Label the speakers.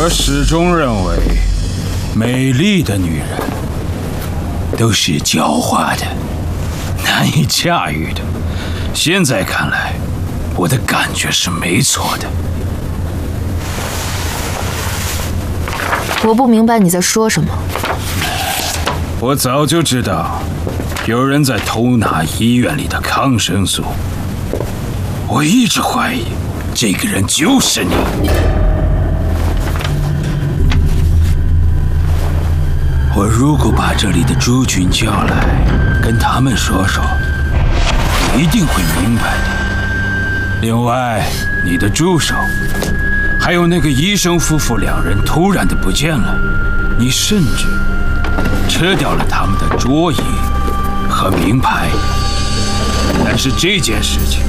Speaker 1: 我始终认为，美丽的女人都是狡猾的，难以驾驭的。现在看来，我的感觉是没错的。
Speaker 2: 我不明白你在说什么。
Speaker 1: 我早就知道，有人在偷拿医院里的抗生素。我一直怀疑，这个人就是你。我如果把这里的猪群叫来，跟他们说说，一定会明白的。另外，你的助手，还有那个医生夫妇两人突然的不见了，你甚至吃掉了他们的桌椅和名牌。但是这件事情